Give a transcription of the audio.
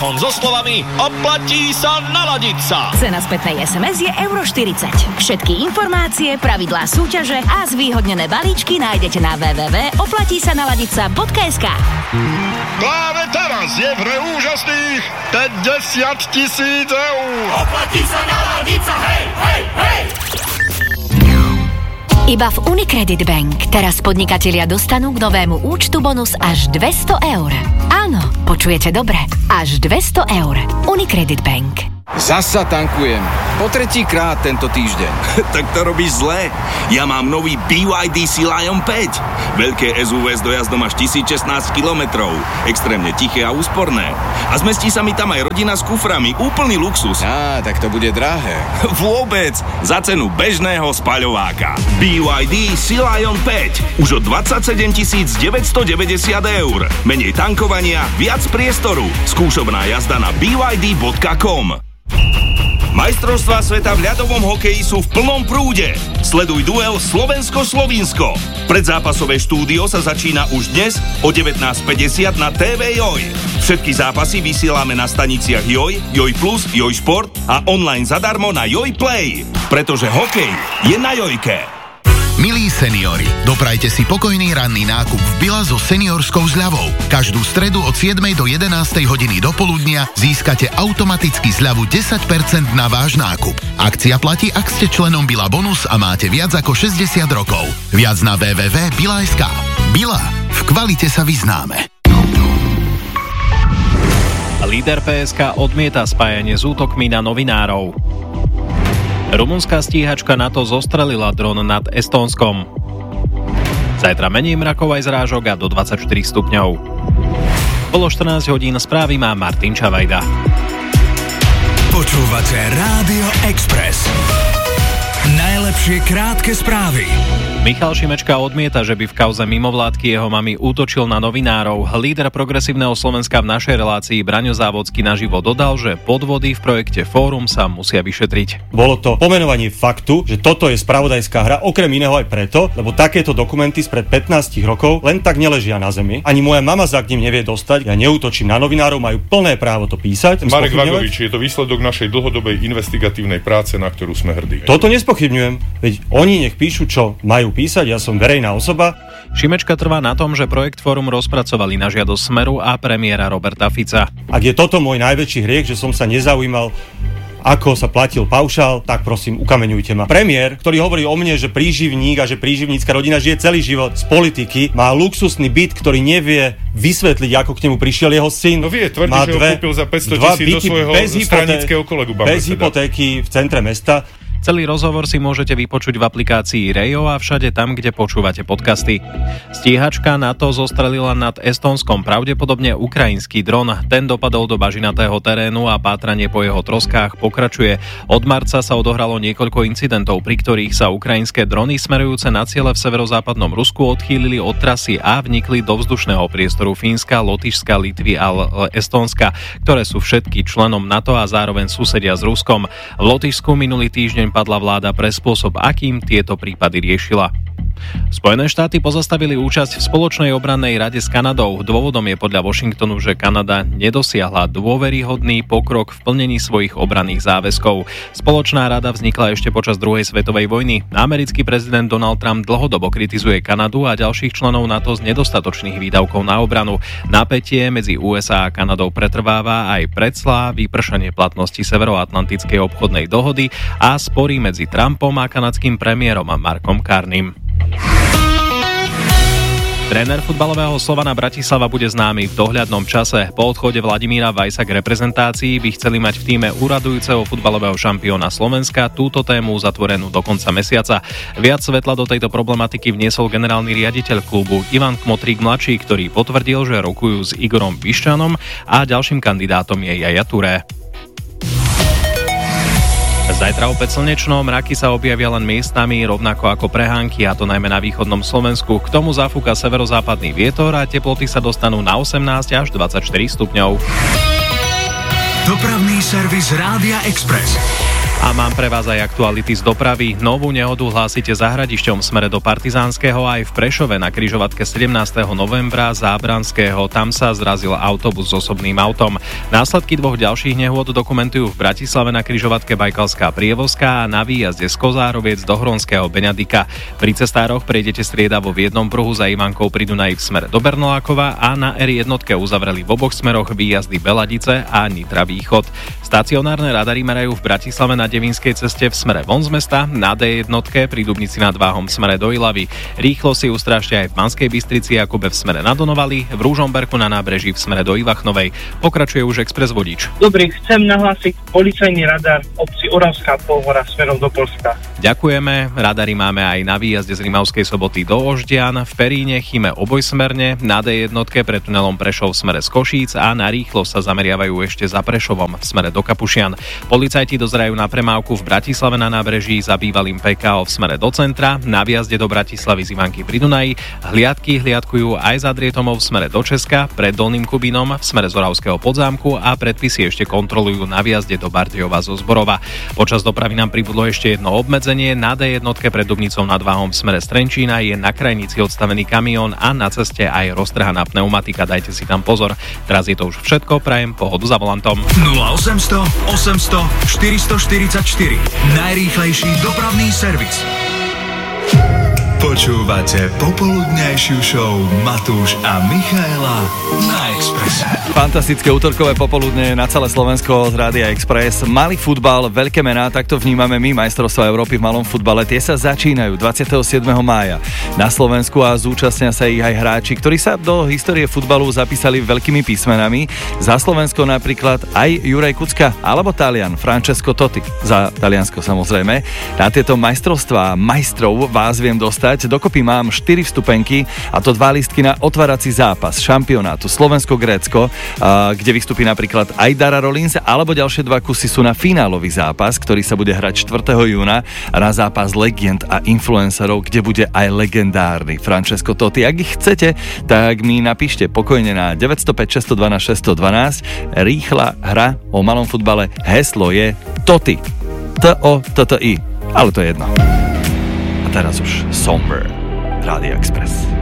So slovami oplatí sa naladiť sa. Cena spätnej SMS je €40. Všetky informácie, pravidlá súťaže a zvýhodnené balíčky nájdete na www.oplatísanaladica.sk. Práve teraz je v hre úžasných 50 000 eur. Oplatí sa naladiť sa, hej, hej, hej! Iba v Unicredit Bank teraz podnikatelia dostanú k novému účtu bonus až 200 eur. Áno, počujete dobre. Až 200 eur. Unicredit Bank. Zasa tankujem. Po 3. krát tento týždeň. Tak to robíš zle. Ja mám nový BYD Sea Lion 5. Veľké SUV s dojazdom až 1016 km. Extrémne tiché a úsporné. A zmestí sa mi tam aj rodina s kuframi. Úplný luxus. Á, tak to bude drahé. Vôbec. Za cenu bežného spaľováka. BYD Sea Lion 5. Už od 27 990 eur. Menej tankovania, viac priestoru. Skúšobná jazda na byd.com. Majstrovstvá sveta v ľadovom hokeji sú v plnom prúde. Sleduj duel Slovensko-Slovinsko. Predzápasové štúdio sa začína už dnes o 19:50 na TV Joj. Všetky zápasy vysielame na staniciach Joj, Joj Plus, Joj Šport a online zadarmo na Joj Play. Pretože hokej je na Jojke. Milí seniori, doprajte si pokojný ranný nákup v Bila so seniorskou zľavou. Každú stredu od 7 do 11 hodiny do poludnia získate automaticky zľavu 10% na váš nákup. Akcia platí, ak ste členom Bila Bonus a máte viac ako 60 rokov. Viac na www.bila.sk. Bila. V kvalite sa vyznáme. Líder PSK odmieta spájanie s útokmi na novinárov. Rumunská stíhačka NATO zostrelila dron nad Estónskom. Zajtra menej mrakov aj zrážok a do 24 stupňov. Bolo 14 hodín, správy má Martin Čavajda. Počúvate Rádio Express. Najlepšie krátke správy. Michal Šimečka odmieta, že by v kauze mimovládky jeho mamy útočil na novinárov. Líder Progresívneho Slovenska v našej relácii Braňo Závodský naživo dodal, že podvody v projekte Fórum sa musia vyšetriť. Bolo to pomenovanie faktu, že toto je spravodajská hra, okrem iného aj preto, lebo takéto dokumenty spred 15 rokov len tak neležia na zemi. Ani moja mama sa k nim nevie dostať. Ja neútočím na novinárov, majú plné právo to písať. Marek Vagovič, je to výsledok našej dlhodobej investigatívnej práce, na ktorú sme hrdí. Toto nespochybňujem, veď oni nech píšu, čo majú písať, ja som verejná osoba. Šimečka trvá na tom, že projekt Fórum rozpracovali na žiadosť Smeru a premiéra Roberta Fica. Ak je toto môj najväčší hriech, že som sa nezaujímal, ako sa platil paušál, tak prosím, ukameňujte ma. Premiér, ktorý hovorí o mne, že príživník a že príživnícka rodina žije celý život z politiky, má luxusný byt, ktorý nevie vysvetliť, ako k nemu prišiel jeho syn. No vie, tvrdí, že ho kúpil za 500 000 do svojho stranického kolegu Bambaseda. Bez hypotéky v centre mesta. Celý rozhovor si môžete vypočuť v aplikácii Rejo a všade tam, kde počúvate podcasty. Stíhačka NATO zostrelila nad Estónskom pravdepodobne ukrajinský dron. Ten dopadol do bažinatého terénu a pátranie po jeho troskách pokračuje. Od marca sa odohralo niekoľko incidentov, pri ktorých sa ukrajinské drony smerujúce na ciele v severozápadnom Rusku odchýlili od trasy a vnikli do vzdušného priestoru Fínska, Lotyšska, Litvy a Estónska, ktoré sú všetky členom NATO a zároveň susedia s Ruskom. V Lotyšsku minulý týždeň padla vláda pre spôsob, akým tieto prípady riešila. Spojené štáty pozastavili účasť v spoločnej obrannej rade s Kanadou. Dôvodom je podľa Washingtonu, že Kanada nedosiahla dôveryhodný pokrok v plnení svojich obranných záväzkov. Spoločná rada vznikla ešte počas druhej svetovej vojny. Americký prezident Donald Trump dlhodobo kritizuje Kanadu a ďalších členov NATO z nedostatočných výdavkov na obranu. Napätie medzi USA a Kanadou pretrváva aj predslá vypršanie platnosti Severoatlantickej obchodnej dohody a spory medzi Trumpom a kanadským premiérom Markom Carneym. Tréner futbalového Slovana Bratislava bude známy v dohľadnom čase. Po odchode Vladimíra Vajsa k reprezentácii by chceli mať v tíme úradujúceho futbalového šampióna Slovenska túto tému zatvorenú do konca mesiaca. Viac svetla do tejto problematiky vniesol generálny riaditeľ klubu Ivan Kmotrík mladší, ktorý potvrdil, že rokujú s Igorom Biščanom a ďalším kandidátom je Jaja Touré. Zajtra opäť slnečno, mraky sa objavia len miestami, rovnako ako prehánky, a to najmä na východnom Slovensku. K tomu zafúka severozápadný vietor a teploty sa dostanú na 18 až 24 stupňov. Dopravný servis Rádia Express. A mám pre vás aj aktuality z dopravy. Novú nehodu hlásite za Hradišťom v smere do Partizánskeho aj v Prešove na križovatke 17. novembra Zábranského. Tam sa zrazil autobus s osobným autom. Následky dvoch ďalších nehôd dokumentujú v Bratislave na križovatke Bajkalská Prievozka a na výjazde z Kozároviec do Hronského Benedika. Pri cestároch prejdete striedavo v jednom pruhu za Ivankou pri Dunaji v smere do Bernolákova a na R1 uzavreli v oboch smeroch výjazdy Beladice a Nitra Východ. Stacionárne radary merajú v Bratislave na Devínskej ceste v smere von z mesta, na D1 pri Dubnici nad Váhom v smere do Ilavy. Rýchlo si ustrážte aj v Banskej Bystrici Jakube v smere na Donovali, v Ružomberku na nábreží v smere do Ivachnovej. Pokračuje už Express vodič. Dobrý, chcem nahlásiť policajný radar obci Oravská Polhora smerom do Polska. Ďakujeme. Radary máme aj na výjazde z Rimavskej Soboty do Oždian, v Períne chyme obojsmerne, na D1 pre tunelom Prešov v smere z Košíc a na rýchlo sa zameriavajú ešte za Prešovom v smere do Kapušian. Policajti dozerajú na premávku v Bratislave na nábreží za bývalým PKO v smere do centra, na výjazde do Bratislavy z Ivanky pri Dunaji. Hliadkujú aj za Drietomov v smere do Česka, pred Dolným Kubínom v smere z Oravského Podzámku a predpisy ešte kontrolujú na výjazde do Bardejova zo Zborova. Počas dopravy nám pribudlo ešte jedno obmedzenie. Na D1 pred Dubnicou nad Váhom v smere z Trenčína je na krajnici odstavený kamión a na ceste aj roztrhaná pneumatika. Dajte si tam pozor. Teraz je to už všetko. Prajem pohodu za volantom. 0800 800 444. Najrýchlejší dopravný servis. Počúvate popoludňajšiu show Matúš a Michaela na Expresse. Fantastické útorkové popoludne na celé Slovensko z Rádia Express. Malý futbal, veľké mená, takto vnímame my majstrovstvá Európy v malom futbale. Tie sa začínajú 27. mája na Slovensku a zúčastnia sa ich aj hráči, ktorí sa do histórie futbalu zapísali veľkými písmenami. Za Slovensko napríklad aj Juraj Kucka alebo Talian Francesco Totti. Za Taliansko samozrejme. Na tieto majstrovstvá majstrov vás viem dostať. Dokopy mám 4 vstupenky a to 2 lístky na otvárací zápas šampionátu Slovensko-Grécko, kde vystupí napríklad aj Dara Rollins, alebo ďalšie 2 kusy sú na finálový zápas, ktorý sa bude hrať 4. júna na zápas legend a influencerov, kde bude aj legendárny Francesco Totti. Ak ich chcete, tak mi napíšte pokojne na 905 612 612. Rýchla hra o malom futbale. Heslo je Totti. T-O-T-T-I. Ale to je jedno. Teraz už Somber, Rádio Express.